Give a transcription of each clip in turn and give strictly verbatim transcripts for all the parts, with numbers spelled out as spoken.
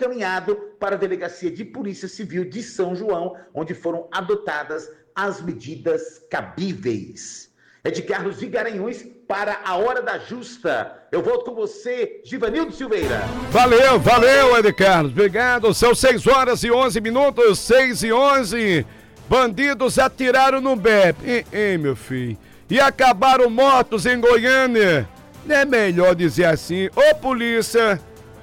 encaminhado para a Delegacia de Polícia Civil de São João, onde foram adotadas as medidas cabíveis. É de Carlos de Garanhuns para a Hora da Justa. Eu volto com você, Givanildo Silveira. Valeu, valeu, Ed Carlos. Obrigado. São seis horas e onze minutos, seis e onze. Bandidos atiraram no B E P. Ei, ei, meu filho. E acabaram mortos em Goiânia. Não é melhor dizer assim: ô polícia,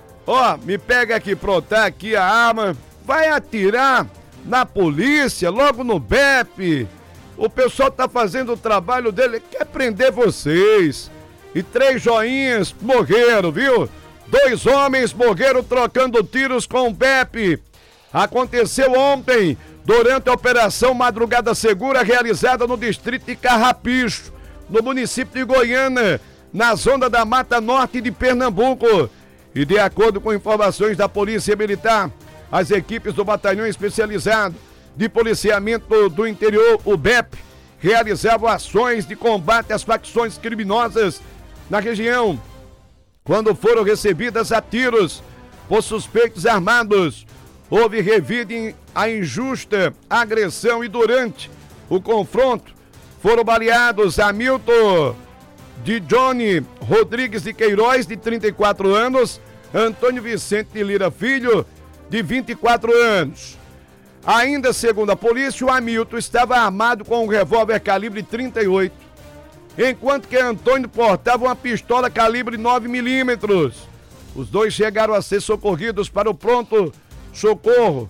ó, me pega aqui, pronto, tá aqui a arma. Vai atirar na polícia, logo no B E P. O pessoal tá fazendo o trabalho dele, quer prender vocês. E três joinhas morreram, viu? Dois homens morreram trocando tiros com o B E P. Aconteceu ontem, durante a Operação Madrugada Segura, realizada no distrito de Carrapicho, no município de Goiânia, na zona da Mata Norte de Pernambuco. E de acordo com informações da Polícia Militar, as equipes do Batalhão Especializado de Policiamento do Interior, o B E P, realizavam ações de combate às facções criminosas na região, quando foram recebidas a tiros por suspeitos armados. Houve revide a injusta agressão e durante o confronto foram baleados Hamilton de Johnny Rodrigues de Queiroz, de trinta e quatro anos, Antônio Vicente de Lira Filho, de vinte e quatro anos. Ainda segundo a polícia, o Hamilton estava armado com um revólver calibre trinta e oito, enquanto que Antônio portava uma pistola calibre nove milímetros. Os dois chegaram a ser socorridos para o pronto socorro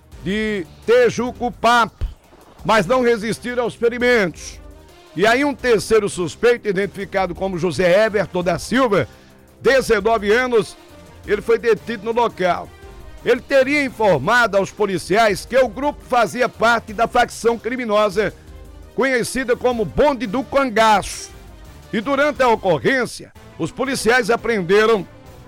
de Tejucupapo, mas não resistiram aos ferimentos. E aí um terceiro suspeito, identificado como José Everton da Silva, dezenove anos, ele foi detido no local. Ele teria informado aos policiais que o grupo fazia parte da facção criminosa conhecida como Bonde do Cangaço. E durante a ocorrência, os policiais apreenderam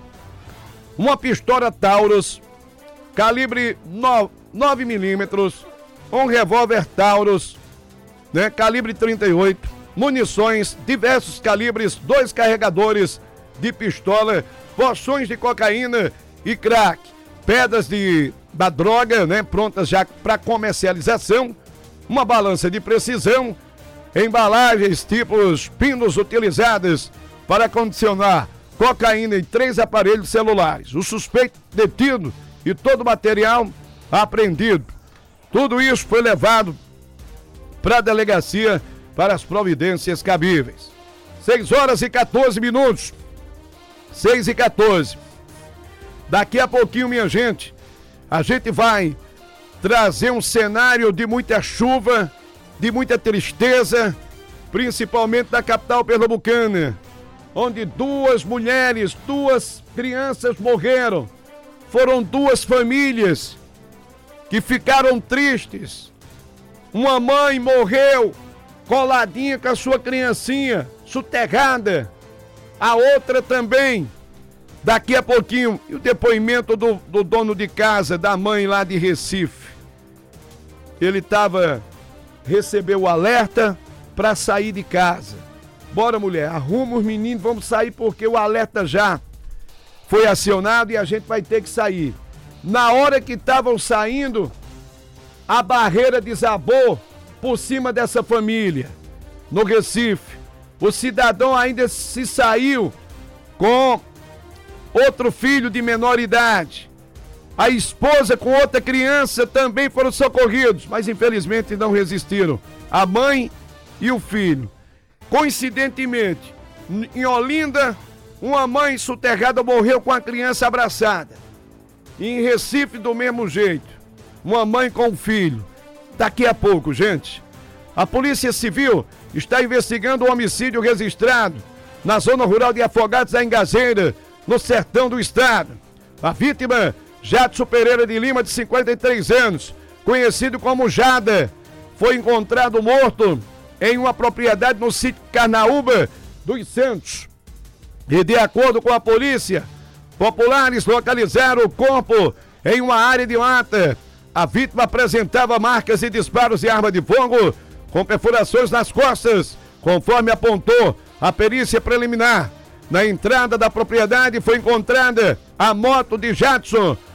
uma pistola Taurus calibre nove milímetros, um revólver Taurus, né, calibre trinta e oito, munições, diversos calibres, dois carregadores de pistola, porções de cocaína e crack, pedras de, da droga, né, prontas já para comercialização, uma balança de precisão, embalagens tipos pinos utilizadas para condicionar cocaína e três aparelhos celulares. O suspeito detido e todo o material apreendido. Tudo isso foi levado para a delegacia para as providências cabíveis. seis horas e quatorze minutos. seis e quatorze. Daqui a pouquinho, minha gente, a gente vai trazer um cenário de muita chuva, de muita tristeza, principalmente da capital pernambucana, onde duas mulheres, duas crianças morreram. Foram duas famílias que ficaram tristes. Uma mãe morreu coladinha com a sua criancinha, soterrada. A outra também. Daqui a pouquinho, o depoimento do, do dono de casa, da mãe lá de Recife. Ele estava, recebeu o alerta para sair de casa. Bora, mulher, arruma os meninos, vamos sair porque o alerta já foi acionado e a gente vai ter que sair. Na hora que estavam saindo, a barreira desabou por cima dessa família, no Recife. O cidadão ainda se saiu com outro filho de menor idade. A esposa com outra criança também foram socorridos, mas infelizmente não resistiram. A mãe e o filho. Coincidentemente, em Olinda, uma mãe soterrada morreu com a criança abraçada. E em Recife, do mesmo jeito, uma mãe com o filho. Daqui a pouco, gente, a Polícia Civil está investigando um homicídio registrado na zona rural de Afogados da Engazeira, no sertão do estado. A vítima, Jadson Pereira de Lima, de cinquenta e três anos, conhecido como Jada, foi encontrado morto em uma propriedade no sítio Carnaúba dos Santos. E de acordo com a polícia, populares localizaram o corpo em uma área de mata. A vítima apresentava marcas e disparos de arma de fogo com perfurações nas costas, conforme apontou a perícia preliminar. Na entrada da propriedade foi encontrada a moto de Jadson,